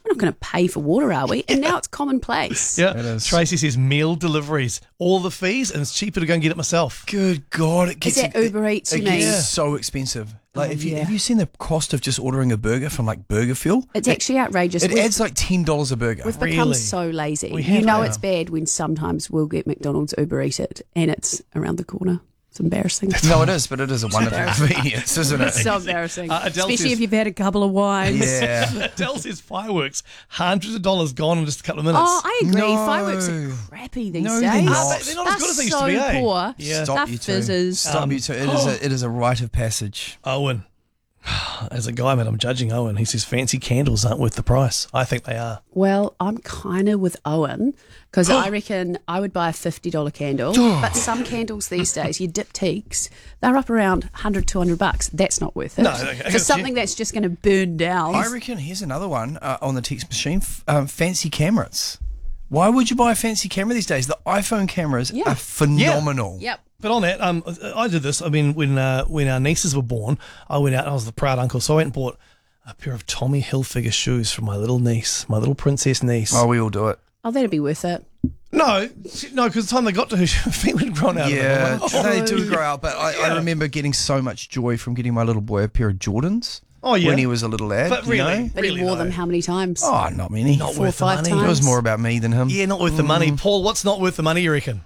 we're not going to pay for water, are we? And now it's commonplace. Yeah, It is. Tracy says meal deliveries, all the fees, and it's cheaper to go and get it myself. Good God, it gets Is that Uber Eats, you mean? gets so expensive. Like, have you seen the cost of just ordering a burger from like Burger Fuel? It's actually outrageous. It adds like $10 a burger. We've become Really? so lazy. We You have, know yeah. it's bad when sometimes we'll get McDonald's Uber Eat it and it's around the corner. It's embarrassing. No, it is, but it is a wonderful convenience, isn't it? It's so embarrassing. Adele Especially says- if you've had a couple of wines. Yeah. Adele says fireworks, hundreds of dollars gone in just a couple of minutes. Oh, I agree. No. Fireworks are crappy these No, days. they're not. They're not as good as they used so to be, eh? poor. Yeah. Stop Stuff you two. fizzes. Stop you two. It is a rite of passage. Owen, as a guy, man, I'm judging Owen. He says fancy candles aren't worth the price. I think they are. Well, I'm kind of with Owen because I reckon I would buy a $50 candle. But some candles these days, your diptychs, they're up around $100, $200. That's not worth it. No, okay. For something that's just going to burn down. I reckon here's another one on the text machine. Fancy cameras. Why would you buy a fancy camera these days? The iPhone cameras Yeah. are phenomenal. Yep. But on that, I did this. I mean, when our nieces were born, I went out and I was the proud uncle. So I went and bought a pair of Tommy Hilfiger shoes for my little niece, my little princess niece. Oh, we all do it. Oh, that'd be worth it. No, because the time they got to her, her feet would have grown out Yeah, of them. they do grow out. But I remember getting so much joy from getting my little boy a pair of Jordans. Oh, yeah. When he was a little lad. But you really, know? But he wore them how many times? Oh, not many. Not 4 or worth the 5 money. times. It was more about me than him. Yeah, not worth the money. Paul, what's not worth the money, you reckon?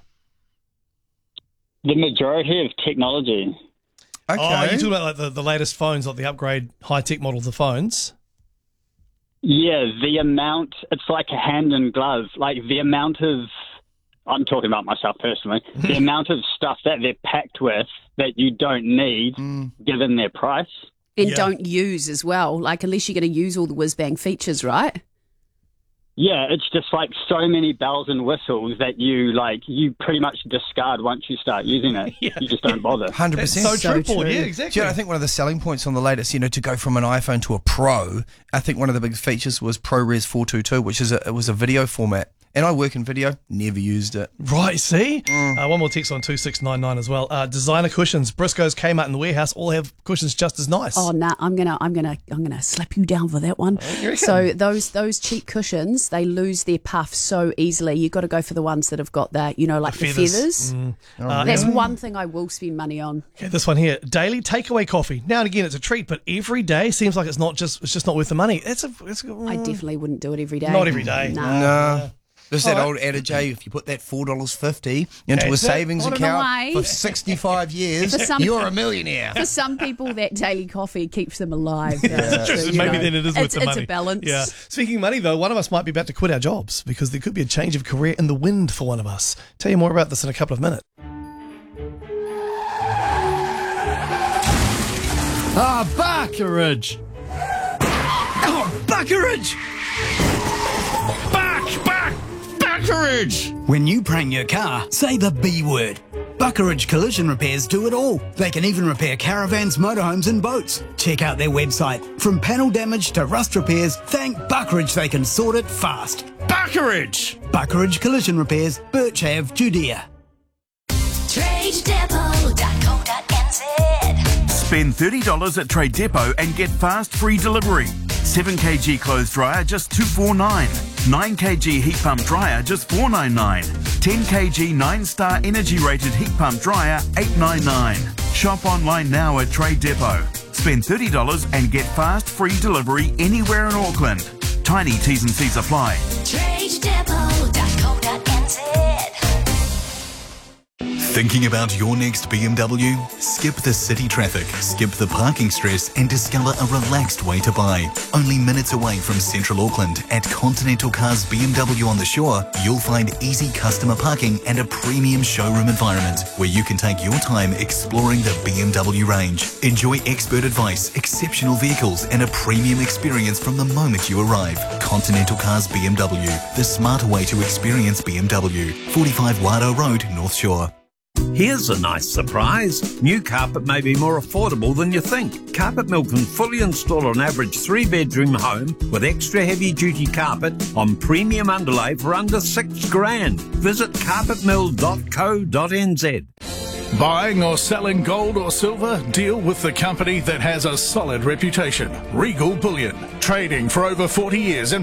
The majority of technology. Okay. Oh, you're talking about like the latest phones, like the upgrade high-tech models of phones? Yeah, the amount, it's like a hand in glove. Like the amount of, I'm talking about myself personally, the amount of stuff that they're packed with that you don't need given their price. And Yeah. don't use as well. Like, unless you're going to use all the whiz-bang features, right? Yeah, it's just like so many bells and whistles that you pretty much discard once you start using it. Yeah. You just don't bother. 100%. That's so true, Paul. true. Yeah, Do exactly. you know, I think one of the selling points on the latest, to go from an iPhone to a Pro, I think one of the big features was ProRes 422, which it was a video format. And I work in video, never used it. Right, see? One more text on 2699 as well. Designer cushions. Briscoe's, Kmart and the Warehouse all have cushions just as nice. Oh, nah, I'm gonna slap you down for that one. So those cheap cushions, they lose their puff so easily. You've got to go for the ones that have got that, like the feathers. That's one thing I will spend money on. Okay, this one here. Daily takeaway coffee. Now and again, it's a treat, but every day seems like it's just not worth the money. I definitely wouldn't do it every day. Not every day. Nah. No. There's that old adage, if you put that $4.50 into a That's it. savings Put 'em account away. for 65 years, For some- you're a millionaire. For some people, that daily coffee keeps them alive. So, Maybe then it is worth the money. It's a balance. Yeah. Speaking of money, though, one of us might be about to quit our jobs because there could be a change of career in the wind for one of us. Tell you more about this in a couple of minutes. Buckeridge! Oh, Buckeridge! Buckeridge! When you prang your car, say the B word. Buckeridge Collision Repairs do it all. They can even repair caravans, motorhomes and boats. Check out their website. From panel damage to rust repairs, thank Buckeridge they can sort it fast. Buckeridge! Buckeridge Collision Repairs, Birch Ave, Judea. TradeDepot.co.nz. Spend $30 at Trade Depot and get fast free delivery. 7kg clothes dryer just $249. 9kg heat pump dryer just $499. 10kg 9-star energy rated heat pump dryer $899. Shop online now at Trade Depot. Spend $30 and get fast free delivery anywhere in Auckland. Tiny T's and C's apply. TradeDepot.co.nz. Thinking about your next BMW? Skip the city traffic, skip the parking stress, and discover a relaxed way to buy. Only minutes away from Central Auckland at Continental Cars BMW on the Shore, you'll find easy customer parking and a premium showroom environment where you can take your time exploring the BMW range. Enjoy expert advice, exceptional vehicles, and a premium experience from the moment you arrive. Continental Cars BMW, the smarter way to experience BMW. 45 Wado Road, North Shore. Here's a nice surprise. New carpet may be more affordable than you think. Carpet Mill can fully install an average 3-bedroom home with extra heavy-duty carpet on premium underlay for under $6,000. Visit carpetmill.co.nz. Buying or selling gold or silver? Deal with the company that has a solid reputation. Regal Bullion. Trading for over 40 years.